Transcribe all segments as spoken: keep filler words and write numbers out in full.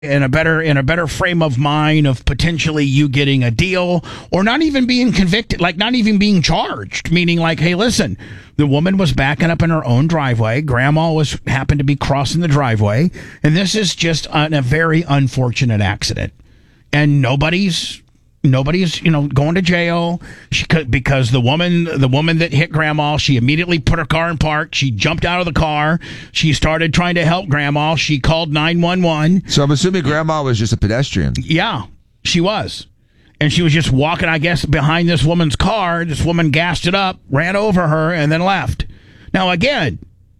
in a better in a better frame of mind of potentially you getting a deal or not even being convicted, like not even being charged, meaning like, hey, listen, the woman was backing up in her own driveway, grandma was happened to be crossing the driveway, and this is just an, a very unfortunate accident, and nobody's Nobody's, you know, going to jail. She could, because the woman, the woman that hit grandma, she immediately put her car in park. She jumped out of the car. She started trying to help grandma. She called nine one one. So I'm assuming grandma was just a pedestrian. Yeah, she was. And she was just walking, I guess, behind this woman's car. This woman gassed it up, ran over her, and then left. Now, again,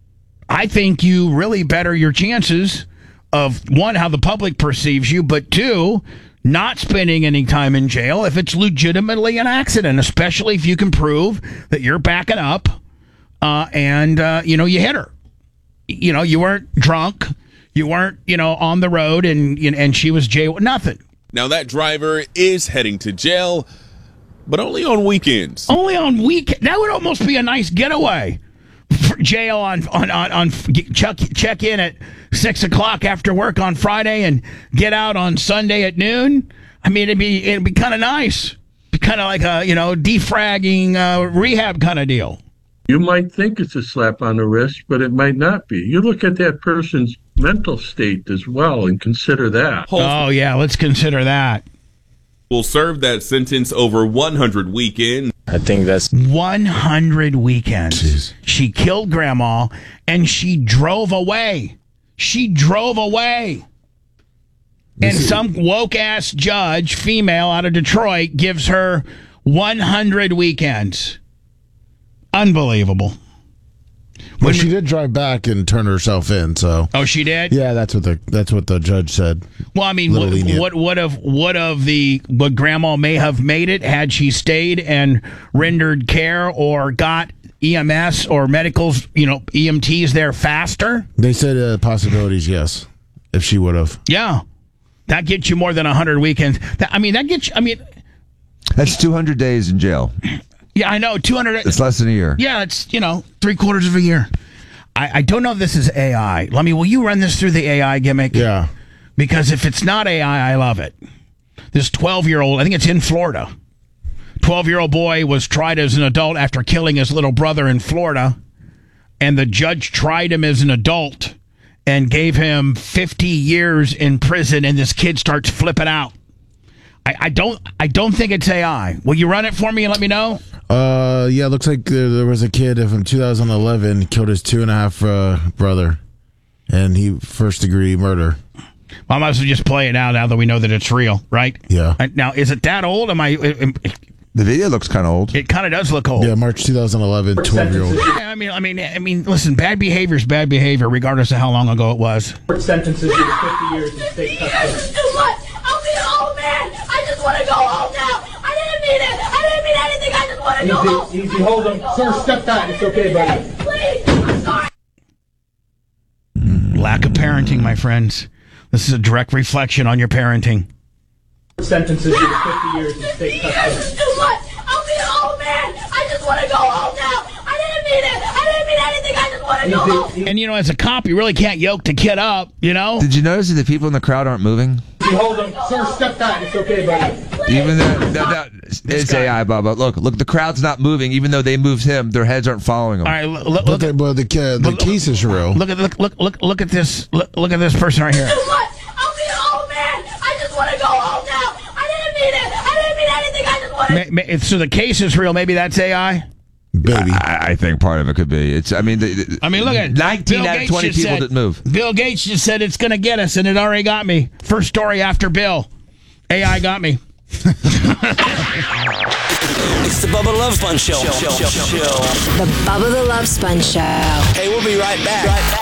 I think you really better your chances of, one, how the public perceives you, but two, not spending any time in jail if it's legitimately an accident, especially if you can prove that you're backing up uh, and, uh, you know, you hit her. You know, you weren't drunk. You weren't, you know, on the road and and she was jail. Nothing. Now, that driver is heading to jail, but only on weekends. Only on weekends. That would almost be a nice getaway. For jail on on on, on check, check in at six o'clock after work on Friday and get out on Sunday at noon. I mean, it'd be it'd be kind of nice, be kind of like a you know defragging uh, rehab kind of deal. You might think it's a slap on the wrist, but it might not be. You look at that person's mental state as well and consider that. Oh yeah, let's consider that. Will serve that sentence over one hundred weekends. I think that's one hundred weekends. Jeez. She killed grandma and she drove away. She drove away. And some woke-ass judge, female out of Detroit, gives her one hundred weekends. Unbelievable. Well, she did drive back and turn herself in, so. Oh, she did? Yeah, that's what the that's what the judge said. Well, I mean, what, what what of what of the what grandma may have made it had she stayed and rendered care or got E M S or medicals, you know, E M Ts there faster? They said uh, possibilities, yes, if she would have. Yeah, that gets you more than one hundred weekends. That, I mean, that gets you, I mean. That's two hundred days in jail. Yeah, I know, two hundred. It's less than a year. Yeah, it's, you know, three quarters of a year. I, I don't know if this is A I. Let me, will you run this through the A I gimmick? Yeah. Because if it's not A I, I love it. This twelve-year-old, I think it's in Florida. twelve-year-old boy was tried as an adult after killing his little brother in Florida, and the judge tried him as an adult and gave him fifty years in prison, and this kid starts flipping out. I, I don't I don't think it's A I. Will you run it for me and let me know? Uh, yeah, it looks like there, there was a kid from two thousand eleven killed his two and a half uh, brother, and he first degree murder. Well, I might as well just play it out now that we know that it's real, right? Yeah. Now, is it that old? Am I? Am, the video looks kind of old. It kind of does look old. Yeah, March two thousand eleven, twelve-year-old. Yeah, I mean, I mean, I mean, listen, bad behavior is bad behavior, regardless of how long ago it was. Sentences to fifty years in state custody. This is too much. I'll be an old man. I just want to go home now. I didn't mean it. I didn't mean anything. I just want to go home. Easy, easy, hold him. Sir, step back. It's okay, buddy. Please, I'm sorry. Lack of parenting, my friends. This is a direct reflection on your parenting. Sentences to fifty years in state custody. This is too much. I'll be an old man. I just want to go home now. I didn't mean it. I didn't mean anything. I just want to go home. And, you know, as a cop, you really can't yoke the kid up, you know? Did you notice that the people in the crowd aren't moving? Easy, hold him. Sir, step back. It's okay, buddy. Even though that, that, it's A I, Bubba. Look, look, the crowd's not moving. Even though they moved him, their heads aren't following him. All right, look, look, But the, but the, uh, the case is real. Look at look look look look at this. Look, look at this person right here. Too much. I'll be an old man. I just want to go home now. I didn't mean it. I didn't mean anything. I just want to. Ma- ma- So the case is real. Maybe that's A I. Baby. I, I think part of it could be. It's. I mean, the, the, I mean, look at nineteen Bill out of Gates twenty just people said- didn't move. Bill Gates just said it's going to get us, and it already got me. First story after Bill. A I got me. It's the Bubba Love Sponge Show. Show, show, show. The Bubba the Love Sponge Show. Hey, we'll be right back. Right back.